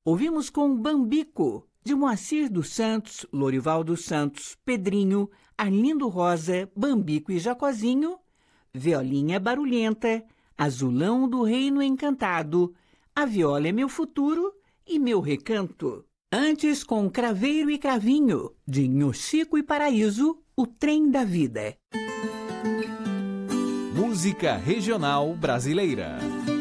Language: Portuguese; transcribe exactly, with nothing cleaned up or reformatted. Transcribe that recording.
Ouvimos com Bambico, de Moacir dos Santos, Lorival dos Santos, Pedrinho, Arlindo Rosa, Bambico e Jacozinho, Violinha Barulhenta, Azulão do Reino Encantado, A Viola é Meu Futuro e Meu Recanto. Antes, com Craveiro e Cravinho, de Nhoxico e Paraíso, O Trem da Vida. Música regional brasileira.